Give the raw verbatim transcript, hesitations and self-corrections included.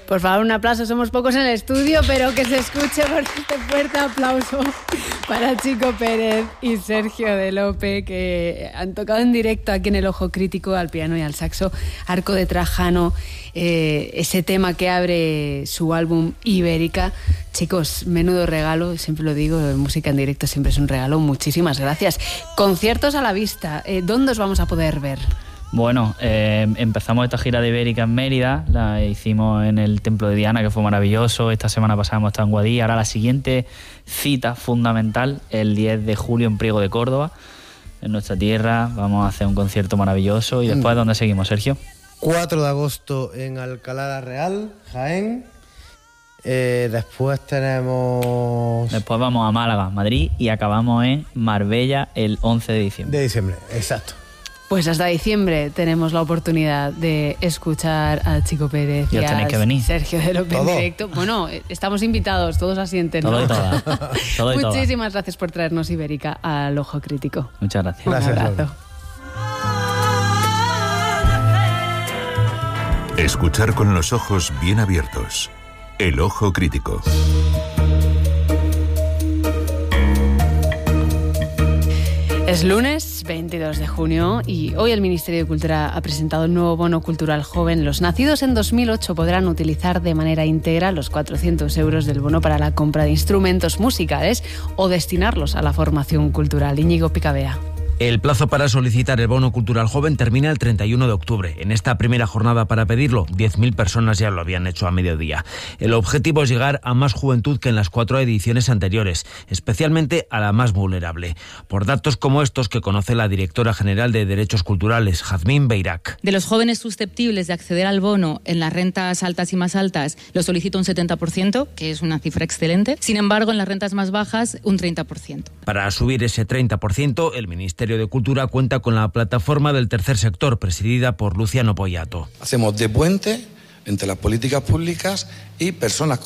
Por favor, un aplauso, somos pocos en el estudio, pero que se escuche por este fuerte aplauso para Chico Pérez y Sergio de Lope, que han tocado en directo aquí en El Ojo Crítico, al piano y al saxo, Arco de Trajano, eh, ese tema que abre su álbum Ibérica. Chicos, menudo regalo, siempre lo digo, música en directo siempre es un regalo, muchísimas gracias. Conciertos a la vista, eh, ¿dónde os vamos a poder ver? Bueno, eh, empezamos esta gira de Ibérica en Mérida, la hicimos en el Templo de Diana, que fue maravilloso. Esta semana pasada hemos estado en Guadix. Ahora la siguiente cita fundamental, el diez de julio en Priego de Córdoba, en nuestra tierra. Vamos a hacer un concierto maravilloso. ¿Y después dónde seguimos, Sergio? cuatro de agosto en Alcalá la Real, Jaén. Eh, después tenemos... Después vamos a Málaga, Madrid, y acabamos en Marbella el once de diciembre. De diciembre, exacto. Pues hasta diciembre tenemos la oportunidad de escuchar a Chico Pérez y, y a que venir. Sergio de Lope en directo. Bueno, estamos invitados, todos asienten, ¿no? Todo y toda. Todo y Muchísimas toda. gracias por traernos Ibérica al Ojo Crítico. Muchas gracias. Un Gracias, abrazo. Escuchar con los ojos bien abiertos. El Ojo Crítico. Es lunes veintidós de junio y hoy el Ministerio de Cultura ha presentado el nuevo bono cultural joven. Los nacidos en dos mil ocho podrán utilizar de manera íntegra los cuatrocientos euros del bono para la compra de instrumentos musicales o destinarlos a la formación cultural. Íñigo Picabea. El plazo para solicitar el bono cultural joven termina el treinta y uno de octubre. En esta primera jornada para pedirlo, diez mil personas ya lo habían hecho a mediodía. El objetivo es llegar a más juventud que en las cuatro ediciones anteriores, especialmente a la más vulnerable. Por datos como estos que conoce la directora general de Derechos Culturales, Jazmín Beirac. De los jóvenes susceptibles de acceder al bono en las rentas altas y más altas, lo solicita un setenta por ciento, que es una cifra excelente. Sin embargo, en las rentas más bajas, un treinta por ciento. Para subir ese treinta por ciento, el Ministerio de Cultura cuenta con la plataforma del tercer sector, presidida por Luciano Poyato. Hacemos de puente entre las políticas públicas y personas